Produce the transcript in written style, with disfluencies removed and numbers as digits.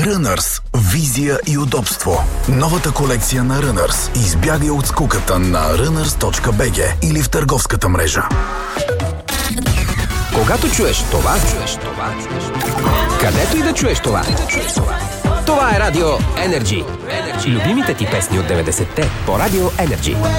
Runners. Визия и удобство. Новата колекция на Runners. Избягай от скуката на runners.bg или в търговската мрежа. Когато чуеш това, където и да чуеш това. Това е Радио Energy. Любимите ти песни от 90-те по Радио Energy.